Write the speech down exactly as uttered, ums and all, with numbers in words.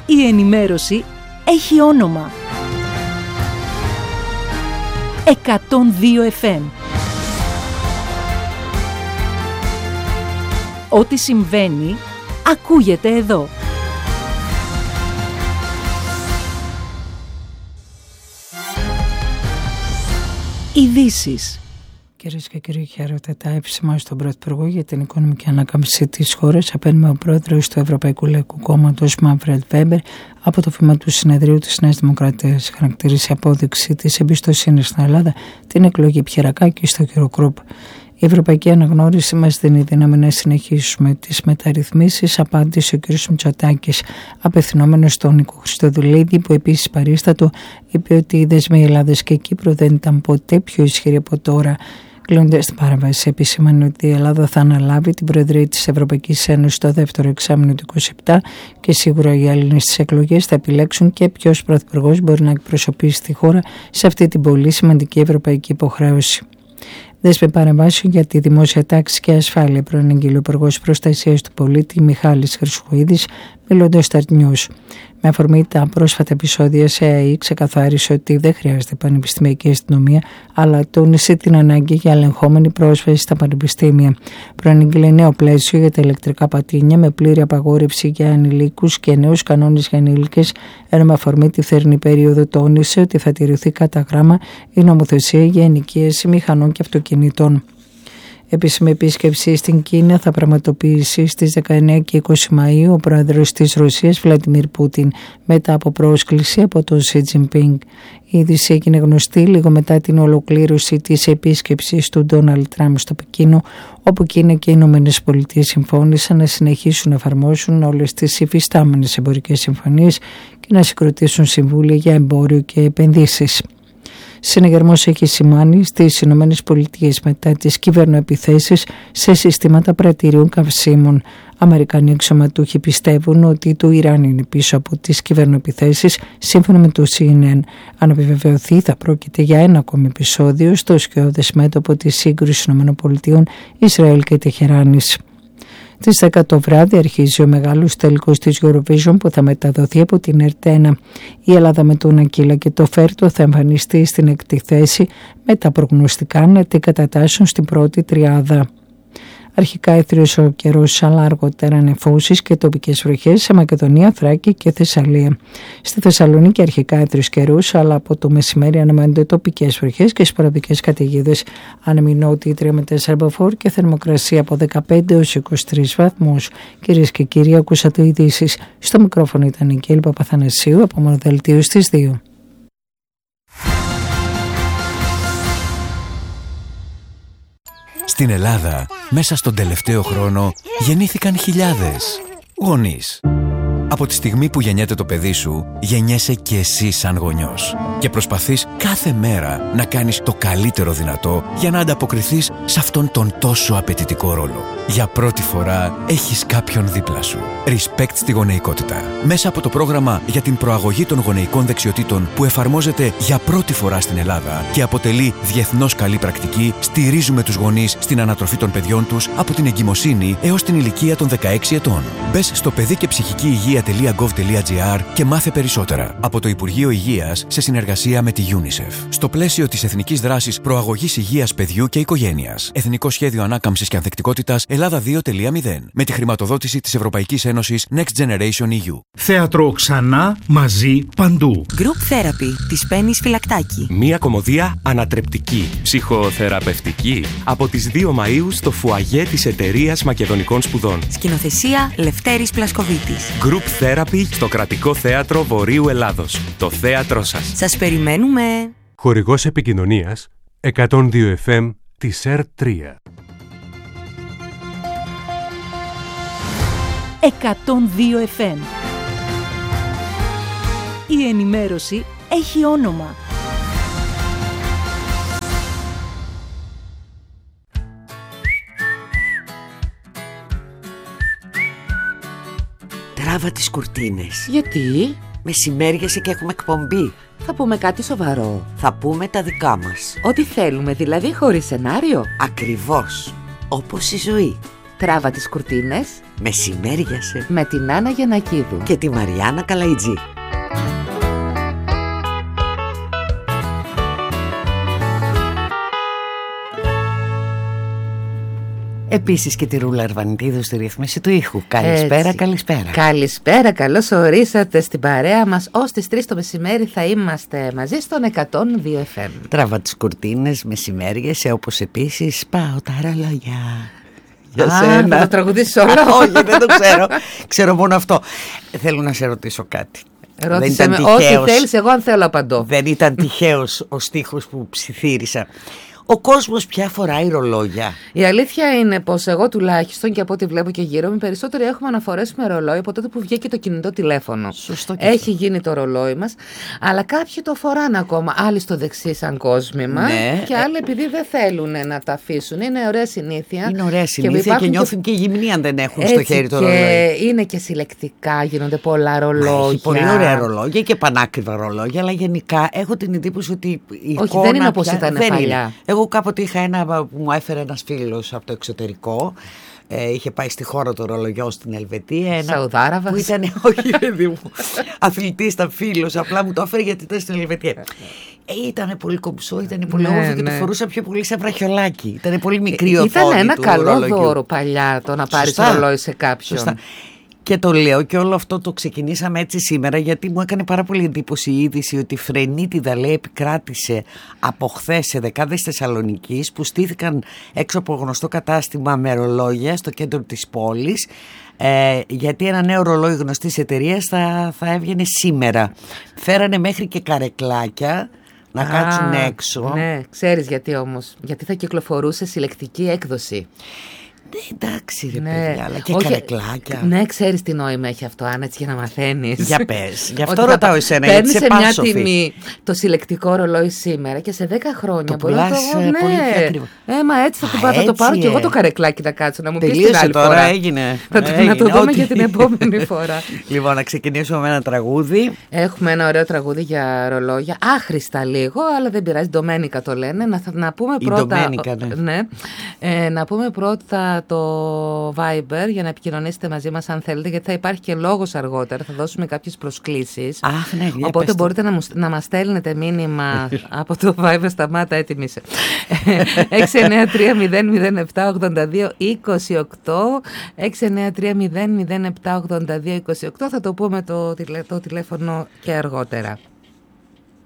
Η ενημέρωση έχει όνομα. εκατόν δύο εφ εμ. Ό,τι συμβαίνει, ακούγεται εδώ. Ειδήσεις. Κυρίες και κύριοι, χαίρετε. Τα έψημα στον Πρωθυπουργό για την οικονομική ανάκαμψη της χώρας απέναντι ο πρόεδρος του Ευρωπαϊκού Λαϊκού Κόμματος, Μάνφρεντ Βέμπερ, από το βήμα του συνεδρίου της Νέας Δημοκρατίας. Χαρακτήρισε απόδειξη της εμπιστοσύνης στην Ελλάδα την εκλογή Πιερακάκη στο Eurogroup. Η ευρωπαϊκή αναγνώριση μας δίνει δύναμη να συνεχίσουμε τις μεταρρυθμίσεις, απάντησε ο κ. Μητσοτάκης, απευθυνόμενος στον Νίκο Χριστοδουλίδη, που επίσης παρίστατο είπε ότι οι δεσμοί Ελλάδας και Κύπρου δεν ήταν ποτέ πιο ισχυροί από τώρα. Κλείνοντας την παραβάση, επισήμανε ότι η Ελλάδα θα αναλάβει την Προεδρία της Ευρωπαϊκής Ένωσης το δεύτερο εξάμηνο του είκοσι επτά και σίγουρα οι Έλληνες στις εκλογές θα επιλέξουν και ποιος πρωθυπουργός μπορεί να εκπροσωπήσει τη χώρα σε αυτή την πολύ σημαντική ευρωπαϊκή υποχρέωση. Δέσμε παρεμβάσεων για τη δημόσια τάξη και ασφάλεια, προαναγγείλει ο Υπουργός Προστασίας του Πολίτη Μιχάλης Χρυσοχοίδης, μιλώντας στο Start News. Με αφορμή τα πρόσφατα επεισόδια σε ΑΕΗ, ξεκαθάρισε ότι δεν χρειάζεται πανεπιστημιακή αστυνομία, αλλά τόνισε την ανάγκη για ελεγχόμενη πρόσβαση στα πανεπιστήμια. Προανήγγειλε νέο πλαίσιο για τα ηλεκτρικά πατίνια με πλήρη απαγόρευση για ανηλίκους και νέους κανόνες για ανήλικες, ενώ με αφορμή τη θερινή περίοδο τόνισε ότι θα τηρηθεί κατά γράμμα η νομοθεσία για ενοικίαση μηχανών και αυτοκινήτων. Επίσημη επίσκεψη στην Κίνα θα πραγματοποιήσει στις δεκαεννέα και είκοσι Μαΐου ο πρόεδρος της Ρωσίας Βλαντιμίρ Πούτιν, μετά από πρόσκληση από τον Σι Τζινπίνγκ. Η είδηση έγινε γνωστή λίγο μετά την ολοκλήρωση της επίσκεψης του Ντόναλντ Τραμπ στο Πεκίνο, όπου Κίνα και οι Ηνωμένες Πολιτείες συμφώνησαν να συνεχίσουν να εφαρμόσουν όλες τις υφιστάμενες εμπορικές συμφωνίες και να συγκροτήσουν συμβούλια για εμπόριο και επενδύσεις. Συνεγερμός έχει σημάνει στις Ηνωμένες Πολιτείες μετά τις κυβερνοεπιθέσεις σε συστήματα πρατηρίων καυσίμων. Αμερικανοί αξιωματούχοι πιστεύουν ότι το Ιράν είναι πίσω από τις κυβερνοεπιθέσεις, σύμφωνα με το Σι Εν Εν. Αν επιβεβαιωθεί, θα πρόκειται για ένα ακόμη επεισόδιο στο σκιώδες μέτωπο της σύγκρουσης ΗΠΑ, Ισραήλ και Τεχεράνης. Στις δέκα το βράδυ αρχίζει ο μεγάλος τελικός της Eurovision που θα μεταδοθεί από την Ερτ ένα. Η Ελλάδα με τον Ακύλα και το Φέρτο θα εμφανιστεί στην έκτη θέση, με τα προγνωστικά να την κατατάσσουν στην πρώτη τριάδα. Αρχικά έθριος ο καιρός, αλλά αργότερα νεφώσεις και τοπικές βροχές σε Μακεδονία, Θράκη και Θεσσαλία. Στη Θεσσαλονίκη αρχικά έθριος καιρός, αλλά από το μεσημέρι αναμένονται τοπικές βροχές και σποραδικές καταιγίδες. Άνεμοι νότιοι τρία με τέσσερα μποφόρ και θερμοκρασία από δεκαπέντε έως είκοσι τρεις βαθμούς. Κυρίες και κύριοι, ακούσατε ειδήσεις. Στο μικρόφωνο ήταν η Κέλη Παπαθανασίου από Μονοδελτίου στις δύο. Στην Ελλάδα, μέσα στον τελευταίο χρόνο, γεννήθηκαν χιλιάδες γονείς. Από τη στιγμή που γεννιέται το παιδί σου, γεννιέσαι και εσύ σαν γονιός. Και προσπαθείς κάθε μέρα να κάνεις το καλύτερο δυνατό για να ανταποκριθείς σε αυτόν τον τόσο απαιτητικό ρόλο. Για πρώτη φορά έχεις κάποιον δίπλα σου. Respect στη γονεϊκότητα. Μέσα από το πρόγραμμα για την προαγωγή των γονεϊκών δεξιοτήτων που εφαρμόζεται για πρώτη φορά στην Ελλάδα και αποτελεί διεθνώς καλή πρακτική, στηρίζουμε τους γονείς στην ανατροφή των παιδιών τους από την εγκυμοσύνη έως την ηλικία των δεκαέξι ετών. Μπες στο παιδί και ψυχική υγεία τελεία γκοβ τελεία τζι άρ και μάθε περισσότερα. Από το Υπουργείο Υγείας σε συνεργασία με τη UNICEF. Στο πλαίσιο της Εθνικής Δράσης Προαγωγής Υγείας Παιδιού και Οικογένειας. Εθνικό Σχέδιο Ανάκαμψης και Ανθεκτικότητας Ελλάδα δύο κόμμα μηδέν. Με τη χρηματοδότηση της Ευρωπαϊκής Ένωσης Next Generation ι γιου. Θέατρο ξανά, μαζί, παντού. Group Therapy της Πέννης Φυλακτάκη. Μία κωμωδία ανατρεπτική, ψυχοθεραπευτική. Από τις δύο Μαΐου στο φουαγέ της Εταιρείας Μακεδονικών Σπουδών. Σκηνοθεσία Λευτέρης Πλασκοβίτης. Group Therapy στο Κρατικό Θέατρο Βορείου Ελλάδος. Το θέατρό σας. Σας περιμένουμε. Χορηγός επικοινωνίας εκατόν δύο εφ εμ της Ερτ τρία. εκατόν δύο εφ εμ. Η ενημέρωση έχει όνομα. Τράβα τις κουρτίνες. Γιατί? Μεσημέριασε και έχουμε εκπομπή. Θα πούμε κάτι σοβαρό. Θα πούμε τα δικά μας. Ό,τι θέλουμε, δηλαδή χωρίς σενάριο. Ακριβώς. Όπως η ζωή. Τράβα τις κουρτίνες Μεσημέριασε με την Άννα Γιαννακίδου και τη Μαριάννα Καλαϊτζή. Επίσης και τη Ρούλα Αρβανιτίδου στη ρύθμιση του ήχου. Καλησπέρα, έτσι. καλησπέρα. Καλησπέρα, καλώς ορίσατε στην παρέα μας. Ως τις τρεις το μεσημέρι θα είμαστε μαζί στον εκατόν δύο εφ εμ. Τράβα τις κουρτίνες, μεσημέριασε, όπως επίσης πάω τα ρολόγια. Για Α, σένα. Θα το τραγουδήσεις όλο. Όχι, δεν το ξέρω. Ξέρω μόνο αυτό. Θέλω να σε ρωτήσω κάτι. Ρώτησε με ό,τι θέλεις, εγώ αν θέλω απαντώ. Δεν ήταν τυχαίος ο στίχος που ψιθύρισα. Ο κόσμος πια φοράει ρολόγια. Η αλήθεια είναι πως εγώ τουλάχιστον και από ό,τι βλέπω και γύρω μου, περισσότεροι έχουμε να φορέσουμε ρολόι από τότε που βγήκε το κινητό τηλέφωνο. Σωστό. Έχει γίνει το ρολόι μας, αλλά κάποιοι το φοράνε ακόμα. Άλλοι στο δεξί, σαν κόσμημα. Ναι. Και άλλοι επειδή δεν θέλουν να τα αφήσουν. Είναι ωραία συνήθεια. Είναι ωραία συνήθεια και, και νιώθουν και, και γυμνοί αν δεν έχουν έτσι στο χέρι το ρολόι. Και είναι και συλλεκτικά, γίνονται πολλά ρολόγια. Έχει πολύ ωραία ρολόγια και πανάκριβα ρολόγια, αλλά γενικά έχω την εντύπωση ότι η Όχι, εικόνα δεν είναι όπως πια, ήταν παλιά. Εγώ κάποτε είχα ένα που μου έφερε ένας φίλος από το εξωτερικό. Ε, είχε πάει στη χώρα το ρολογιό στην Ελβετία. Ένα Σαουδάραβας. Που ήταν, όχι παιδί μου, αθλητής, ήταν φίλος. Απλά μου το έφερε γιατί ήταν στην Ελβετία. Ε, ήταν πολύ κομψό, ήταν πολύ ναι, όμορφο ναι. και το φορούσα πιο πολύ σαν βραχιολάκι. Ήταν πολύ μικρή οθόνη. Ήταν ένα του καλό ρολογιού. δώρο παλιά το να πάρεις ρολόι σε κάποιον. Σωστά. Και το λέω και όλο αυτό το ξεκινήσαμε έτσι σήμερα γιατί μου έκανε πάρα πολύ εντύπωση η είδηση ότι η φρενίτιδα, λέει, επικράτησε από χθες σε δεκάδες Θεσσαλονικής που στήθηκαν έξω από γνωστό κατάστημα με ρολόγια στο κέντρο της πόλης ε, γιατί ένα νέο ρολόι γνωστής εταιρείας θα, θα έβγαινε σήμερα. Φέρανε μέχρι και καρεκλάκια να Α, κάτσουν έξω. Ναι, ξέρεις γιατί όμως? Γιατί θα κυκλοφορούσε συλλεκτική έκδοση. Ναι, εντάξει ρε ναι. παιδιά, αλλά και όχι, καρεκλάκια. Ναι, ξέρεις τι νόημα έχει αυτό, Άννα, έτσι για να μαθαίνεις. Για πες, γι' αυτό ρωτάω εσένα, γιατί σε παίρνεις πάω, σε μια τιμή το συλλεκτικό ρολόι σήμερα και σε δέκα χρόνια το μπορεί να το ναι. πολύ πιο ακριβό. Ε, μα έτσι θα, Α, το, θα έτσι, το πάρω ε. και εγώ το καρεκλάκι να κάτσω, να μου πεις τελείωσε την άλλη τώρα, φορά. Έγινε. Θα το, έγινε. Να το δούμε Ό,τι... για την επόμενη φορά. Λοιπόν, να ξεκινήσουμε με ένα τραγούδι. Έχουμε ένα ωραίο τραγούδι για ρολόγια, άχρηστα λίγο, αλλά δεν πειράζει, Ντομένικα το λένε. Να, να πούμε Η πρώτα, Ντομένικα, ναι. ναι, ε, να πούμε πρώτα το Viber για να επικοινωνήσετε μαζί μας αν θέλετε, γιατί θα υπάρχει και λόγος αργότερα, θα δώσουμε κάποιες προσκλήσεις. Αχ, ναι, οπότε μπορείτε να, μου, να μας στέλνετε μήνυμα από το Viber. Σταμάτα, έτοιμη είσαι. έξι εννιά τρία μηδέν μηδέν επτά ογδόντα δύο είκοσι οκτώ έξι εννιά τρία μηδέν μηδέν επτά ογδόντα δύο είκοσι οκτώ. Θα το πούμε το, τηλε, το τηλέφωνο και αργότερα.